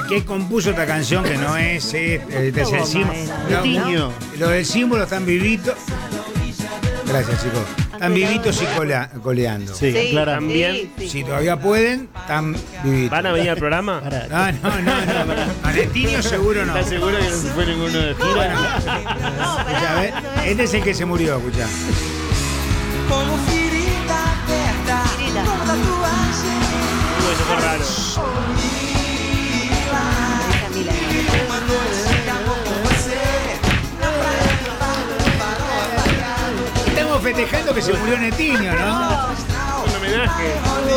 que compuso esta canción que no es el símbolo. Los del símbolo están vivitos. Gracias, chicos. Están vivitos y coleando. Sí, claro. También. Si todavía pueden, están vivitos. ¿Van a venir al programa? No. Valentinio seguro no. ¿Estás seguro que no se fue ninguno de gira? Escuchá, ¿ves? Este es el que se murió, escuchá. Como ferida aberta, como tatuagem. Eso fue raro. Uma noite de amor com você. Na praia do farol. Estamos festejando que se murió Netiño, ¿no? Un homenaje.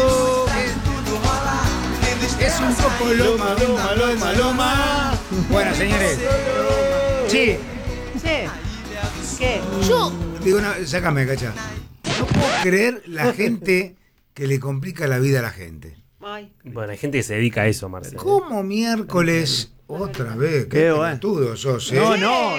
Es un poco loma. Bueno, señores. Sí. ¿Qué? Yo digo, sácame, cacha. No puedo creer la gente que le complica la vida a la gente. Ay. Bueno, hay gente que se dedica a eso, Marcelo. ¿Cómo miércoles otra vez? Qué pelotudo sos, ¿eh? No,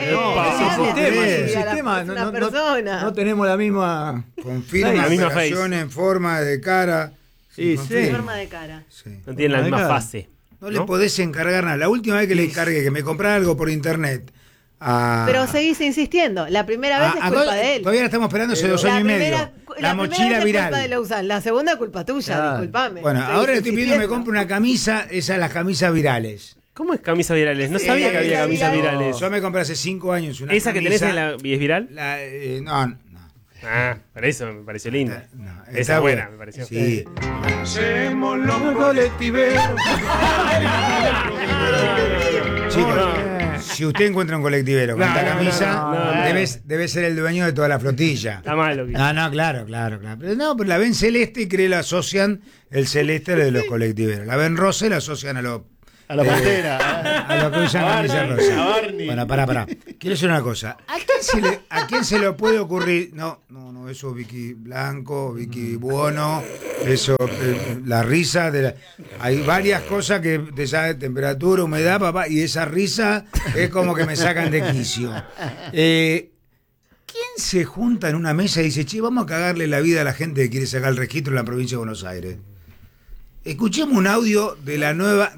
el sistema. Una persona. No tenemos la misma. Confirma la misma operación en forma de cara. Sí, confirma. sí. Forma de cara. Sí. No tienen la misma fase. No le podés encargar nada. La última vez que le encargué que me comprara algo por internet. Pero seguís insistiendo. La primera vez es culpa de él. Todavía la estamos esperando hace 2 años y medio. La mochila vez viral. Es culpa de Lausanne. La segunda es culpa tuya, Claro. disculpame. Bueno, Seguís ahora le estoy pidiendo que me insistiendo. compre una camisa, esas las camisas virales. ¿Cómo es camisa virales? No sabía que había camisas virales. Yo me compré hace 5 años una ¿Esa que camisa. tenés ¿y es viral? No. Ah, para eso me pareció linda. No, Esa está es buena, me pareció. Sí. Hacemos los colectiveros. Chicos, si usted encuentra un colectivero con esta camisa, debe ser el dueño de toda la flotilla. Está mal lo que Claro. Pero la ven celeste y cree la asocian el celeste de los colectiveros. La ven rosa y la asocian a los. A la pantera. A lo que usan camisa A rosa. Barney. Bueno, pará. Quiero decir una cosa. ¿A quién se le puede ocurrir? No, eso es Vicky Blanco, Vicky Buono, eso, la risa. Hay varias cosas que te saben temperatura, humedad, papá, y esa risa es como que me sacan de quicio. ¿Quién se junta en una mesa y dice, che, vamos a cagarle la vida a la gente que quiere sacar el registro en la provincia de Buenos Aires? Escuchemos un audio de la nueva,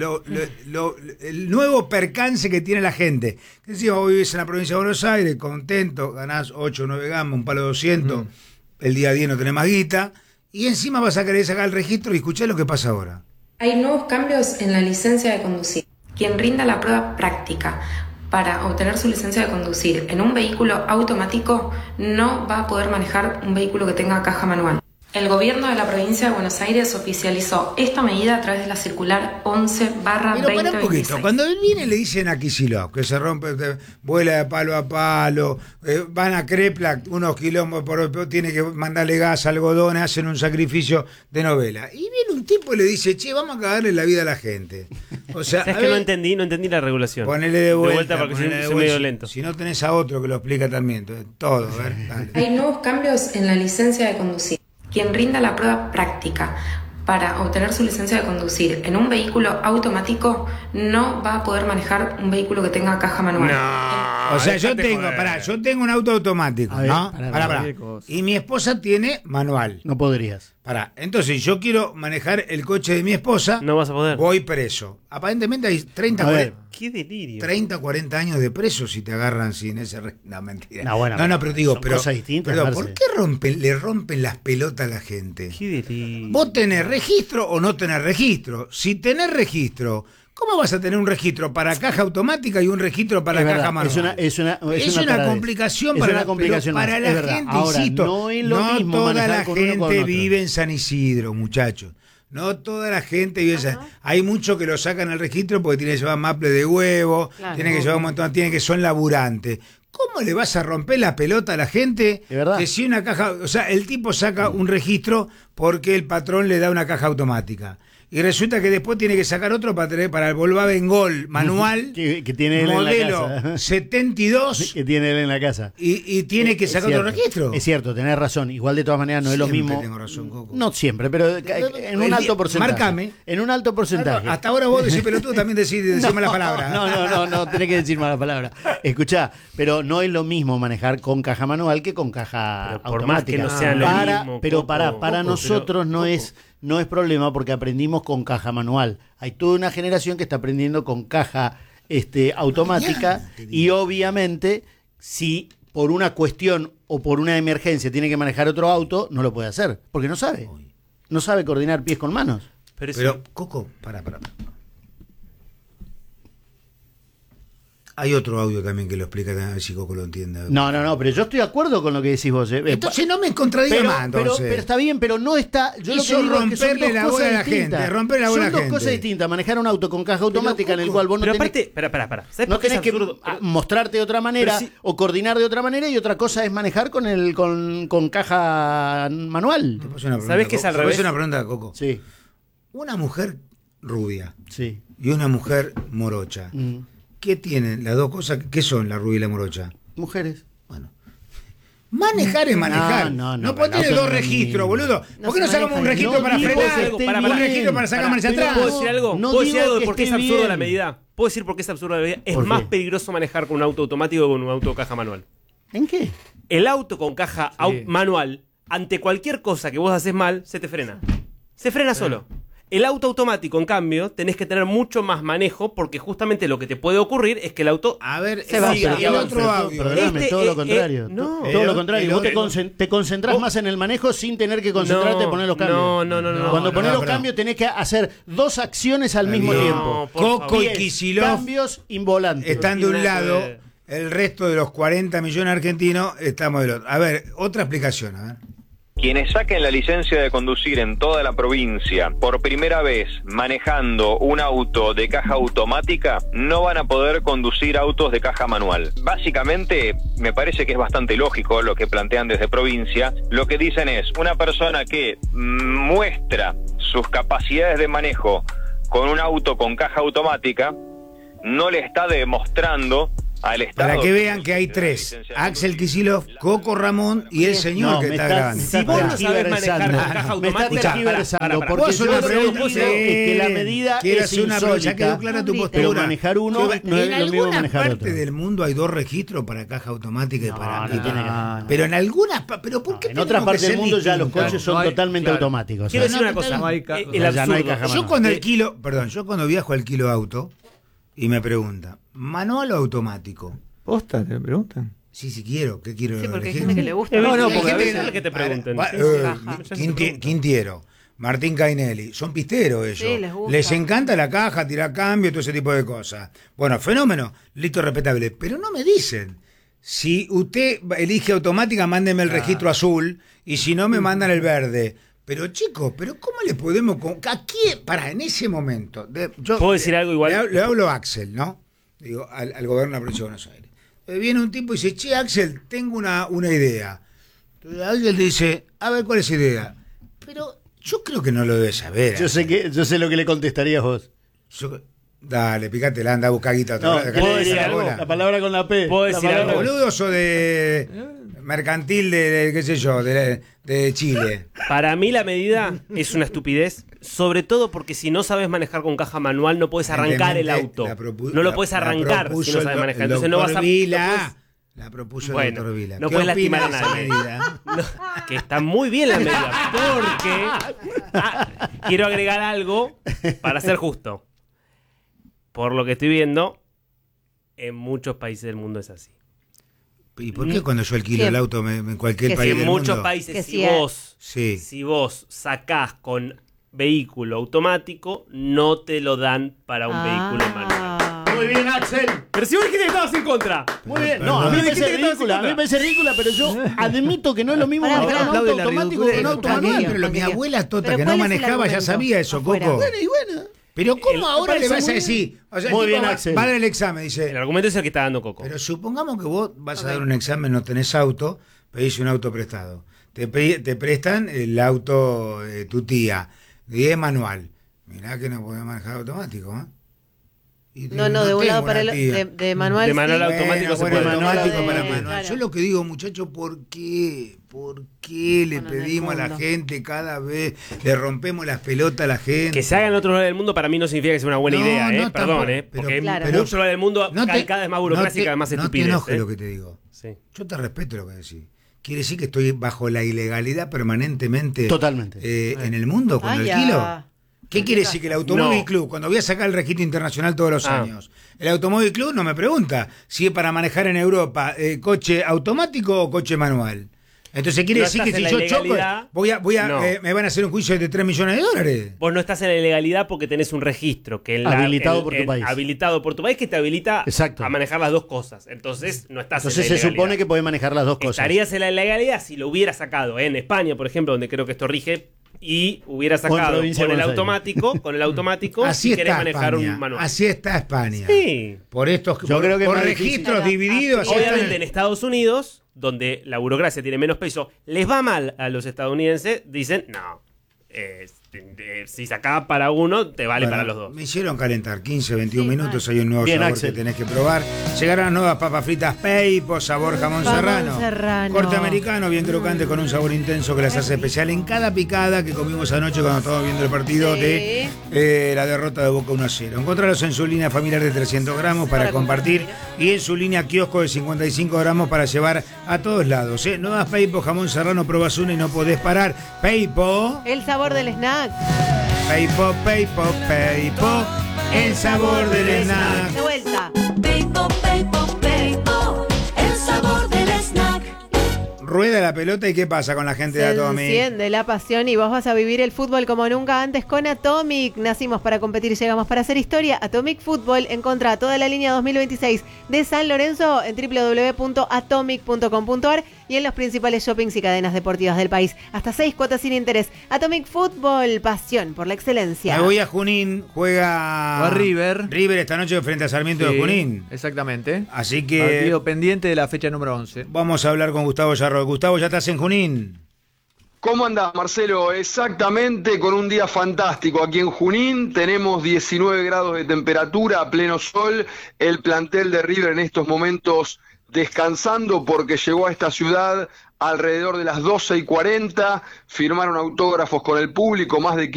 el nuevo percance que tiene la gente. Decimos, vos vivís en la provincia de Buenos Aires, contento, ganás 8 o 9 gamas, un palo de 200, el día a día no tenés más guita, y encima vas a querer sacar el registro y escuchá lo que pasa ahora. Hay nuevos cambios en la licencia de conducir. Quien rinda la prueba práctica para obtener su licencia de conducir en un vehículo automático no va a poder manejar un vehículo que tenga caja manual. El gobierno de la provincia de Buenos Aires oficializó esta medida a través de la circular 11/2026. Pero para un poquito, cuando él viene le dicen a Kicillof que se rompe, vuela de palo a palo, van a Kreplak, unos kilómetros tiene que mandarle gas, algodones, hacen un sacrificio de novela. Y viene un tipo y le dice, che, vamos a cagarle la vida a la gente. O sea, ¿Sabes que no entendí la regulación? Ponele de vuelta porque ponele soy medio lento. Si no tenés a otro que lo explica también, entonces, todo, a ver, dale. Hay nuevos cambios en la licencia de conducir. Quien rinda la prueba práctica para obtener su licencia de conducir en un vehículo automático no va a poder manejar un vehículo que tenga caja manual. No, o sea, yo tengo un auto automático, A ver, ¿no? pará. Y mi esposa tiene manual. No podrías. Entonces yo quiero manejar el coche de mi esposa. No vas a poder. Voy preso. Aparentemente hay 30, A ver. 40, Qué delirio. 30, 40 años de preso si te agarran sin ese... No, mentira. No, bueno, pero digo, son cosas distintas, pero Marce. ¿por qué le rompen las pelotas a la gente? Qué delirio. Vos tenés registro o no tenés registro. Si tenés registro, ¿cómo vas a tener un registro para caja automática y un registro para Es caja verdad, manual? es una complicación para la gente, Ahora, insisto. no es lo mismo toda manejar la con uno con gente otro. vive en San Isidro, muchachos. No toda la gente vive en San... Hay muchos que lo sacan al registro porque tienen que llevar maple de huevo, Claro. tienen que llevar un montón, tienen que son laburantes. ¿Cómo le vas a romper la pelota a la gente? ¿De verdad? Que si una caja, o sea, el tipo saca un registro porque el patrón le da una caja automática. Y resulta que después tiene que sacar otro para el Volkswagen Gol manual, que tiene él en la modelo casa. 72, Que tiene él en la casa. y tiene que sacar otro registro. Es cierto, tenés razón. Igual de todas maneras no es lo Siempre mismo. tengo razón, Coco. No siempre, pero en un alto porcentaje. Márcame. En un alto porcentaje. Hasta ahora vos decís pelotudo, también decís malas palabras. No, tenés que decir malas palabras. Escuchá, pero no es lo mismo manejar con caja manual que con caja Pero por más automática. que no sea lo mismo, Pero Coco, para nosotros no es no es problema porque aprendimos con caja manual. Hay toda una generación que está aprendiendo con caja automática y obviamente si por una cuestión o por una emergencia tiene que manejar otro auto, no lo puede hacer porque no sabe. No sabe coordinar pies con manos. Pero Coco, para. Hay otro audio también que lo explica, a ver si Coco lo entiende. No, pero yo estoy de acuerdo con lo que decís vos. Entonces no me contradiga más, pero está bien, pero no está... Yo lo que digo es que son dos cosas distintas. Son dos cosas distintas. Manejar un auto con caja automática en el cual vos no tenés... Espera. No tenés que mostrarte de otra manera o coordinar de otra manera, y otra cosa es manejar con caja manual. ¿Sabés que es al revés? Te una pregunta, Coco. Sí. Una mujer rubia Sí. y una mujer morocha. ¿Qué tienen las dos cosas? ¿Qué son la rubia y la morocha? Mujeres. Bueno. Manejar es manejar. No puede tener dos registros, boludo. ¿Por qué no sacamos un registro para frenar? Un registro para sacar marcha atrás. ¿Puedo decir algo? ¿Puedo decir algo de por qué es absurdo la medida? ¿Puedo decir por qué es absurdo la medida? Es más peligroso manejar con un auto automático que con un auto de caja manual. ¿En qué? El auto con caja manual, ante cualquier cosa que vos haces mal, se te frena. Se frena solo. El auto automático, en cambio, tenés que tener mucho más manejo porque justamente lo que te puede ocurrir es que el auto... A ver, el otro audio. Todo lo contrario. Todo lo contrario. Vos te concentrás más en el manejo sin tener que concentrarte en poner los cambios. No. Cuando ponés los cambios tenés que hacer dos acciones al mismo tiempo. Coco y Kicillof cambios involantes. están de un lado, el resto de los 40 millones argentinos estamos del otro. A ver, otra explicación, a ver. Quienes saquen la licencia de conducir en toda la provincia por primera vez manejando un auto de caja automática no van a poder conducir autos de caja manual. Básicamente, me parece que es bastante lógico lo que plantean desde provincia. Lo que dicen es, una persona que muestra sus capacidades de manejo con un auto con caja automática no le está demostrando al Estado. Para que vean que hay tres: Axel Kicillof, Coco Ramón y el señor que está grabando. Si vos no sabés manejar con caja automática, porque yo lo que es que la medida es insólita. Ya quedó clara tu postura. Pero manejar uno no es lo mismo que manejar otro. En alguna parte del mundo hay dos registros para caja automática y para... Pero en algunas... ¿Pero por qué? En otras partes del mundo ya los coches son totalmente automáticos. Quiero decir una cosa. El absurdo. Yo cuando viajo al kilo auto y me preguntan, ¿manual o automático? ¿Posta te preguntan? Sí, quiero. ¿Qué quiero? Sí, porque hay elegir? gente que le gusta. No, Hay porque a gente veces es que te pregunten. Quintiero, Martín Cainelli, son pisteros ellos. Sí, les gusta. Encanta la caja, tirar cambio, todo ese tipo de cosas. Bueno, fenómeno, listo, respetable. Pero no me dicen, si usted elige automática, mándeme el registro azul, y si no, me mandan el verde. Pero chicos, ¿cómo le podemos... Aquí, en ese momento... ¿Puedo decir algo igual? Le hablo a Axel, ¿no? Digo, al gobierno de la provincia de Buenos Aires. Viene un tipo y dice, che, Axel, tengo una idea. Entonces Axel dice, a ver, ¿cuál es la idea? Pero yo creo que no lo debes saber. Yo sé lo que le contestarías vos. Dale, picátela, anda a buscar guita. ¿Puedo decir algo? La palabra con la P. ¿Puedo decir algo? ¿Boludos o de mercantil de qué sé yo, de Chile? Para mí la medida es una estupidez, sobre todo porque si no sabes manejar con caja manual no puedes arrancar el auto. No lo puedes arrancar si no sabes manejar. Entonces no vas a... La propuso el doctor Vila. No puedes lastimar a esa nadie. medida? Que está muy bien la medida, porque quiero agregar algo para ser justo. Por lo que estoy viendo, en muchos países del mundo es así. ¿Y por qué cuando yo alquilo el auto en cualquier país en del muchos mundo? países, Sí. si vos sacás con vehículo automático, no te lo dan para un vehículo manual. Muy bien, Axel. Pero si vos dijiste que estabas en contra. Muy bien. No, a mí me parece ridícula, pero yo admito que no es lo mismo manejar un auto automático que un auto manual. Pero mi abuela tota que no manejaba ya sabía eso, Coco. Bueno. Pero ¿cómo ahora le vas a decir? O sea, muy bien, Axel. Va a dar el examen, dice. El argumento es el que está dando Coco. Pero supongamos que vos vas a dar un examen, no tenés auto, pedís un auto prestado. Te prestan el auto de tu tía, y es manual. Mirá que no podés manejar automático, ¿eh? No, de un lado para el de manual. De manual automático se puede. Automático para manual. Claro. Yo lo que digo, muchachos, ¿por qué le pedimos a la gente cada vez, le rompemos las pelotas a la gente? Que se haga en otro lugar del mundo para mí no significa que sea una buena idea, ¿eh? Perdón, porque en muchos lugares del mundo hay cada vez más burocracia y cada vez más estupidez. No te enojes lo que te digo. Sí. Yo te respeto lo que decís. quiere decir que estoy bajo la ilegalidad permanentemente. Totalmente. En el mundo con el kilo. ¿Qué quiere decir? Que el Automóvil Club, cuando voy a sacar el registro internacional todos los años, el Automóvil Club no me pregunta si es para manejar en Europa coche automático o coche manual. Entonces quiere decir que si yo choco, me van a hacer un juicio de 3 millones de dólares. Vos no estás en la ilegalidad porque tenés un registro que habilitado por tu país. Habilitado por tu país, que te habilita a manejar las dos cosas. Entonces no estás en la ilegalidad. Se supone que podés manejar las dos cosas. Estarías en la ilegalidad si lo hubieras sacado en España, por ejemplo, donde creo que esto rige, y hubiera sacado con el automático así si querés manejar España, un manual. Así está España. Sí. Por estos creo que por registros divididos. Obviamente en Estados Unidos, donde la burocracia tiene menos peso, les va mal a los estadounidenses, dicen, no, si sacás para uno, te vale para los dos. Me hicieron calentar 15, 21 minutos. Hay un nuevo sabor Axel, que tenés que probar. Llegaron las nuevas papas fritas Peipo, sabor jamón serrano. Corte americano, bien crocante, con un sabor intenso que las hace especial en cada picada que comimos anoche cuando estábamos viendo el partido de la derrota de Boca 1-0. Encontralos en su línea familiar de 300 gramos para compartir y en su línea kiosco de 55 gramos para llevar a todos lados. Nuevas Peipo, jamón serrano, probás una y no podés parar. Peipo. El sabor del snack. Peipo, Peipo, Peipo, el sabor del snack. De vuelta. Peipo, Peipo, Peipo, el sabor del snack. Rueda la pelota y ¿qué pasa con la gente de Atomic? Se enciende la pasión y vos vas a vivir el fútbol como nunca antes con Atomic. Nacimos para competir, llegamos para hacer historia. Atomic Fútbol, encontrá toda la línea 2026 de San Lorenzo en www.atomic.com.ar y en los principales shoppings y cadenas deportivas del país. Hasta 6 cuotas sin interés. Atomic Fútbol, pasión por la excelencia. Me voy a Junín, juega River. River esta noche frente a Sarmiento de Junín. Exactamente. Así que partido pendiente de la fecha número 11. Vamos a hablar con Gustavo Yarro. Gustavo, ¿ya estás en Junín? ¿Cómo andás, Marcelo? Exactamente, con un día fantástico. Aquí en Junín tenemos 19 grados de temperatura, a pleno sol. El plantel de River en estos momentos descansando porque llegó a esta ciudad alrededor de las 12:40. Firmaron autógrafos con el público, más de